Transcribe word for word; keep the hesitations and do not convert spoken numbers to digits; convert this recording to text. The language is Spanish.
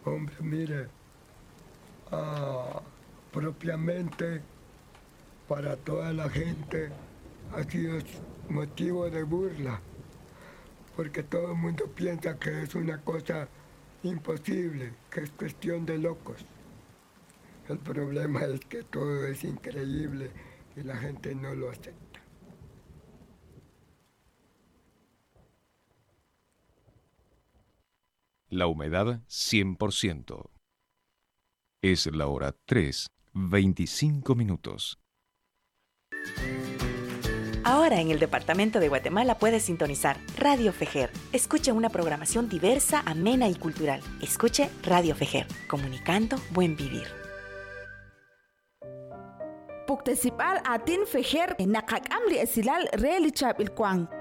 Hombre, mire, ah, propiamente para toda la gente ha sido motivo de burla, porque todo el mundo piensa que es una cosa imposible, que es cuestión de locos. El problema es que todo es increíble y la gente no lo acepta. La humedad cien por ciento. Es la hora tres, veinticinco minutos. Ahora en el departamento de Guatemala puedes sintonizar Radio Fejer. Escuche una programación diversa, amena y cultural. Escuche Radio Fejer, comunicando buen vivir. Puktesipal atin Fejer nakak amri esilal reali chap ilkwang.